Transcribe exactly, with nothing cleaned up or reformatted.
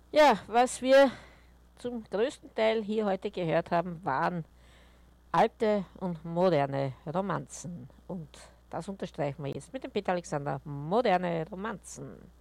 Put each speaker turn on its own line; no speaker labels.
Ja, was wir zum größten Teil hier heute gehört haben, waren alte und moderne Romanzen. Und das unterstreichen wir jetzt mit dem Peter Alexander. Moderne Romanzen.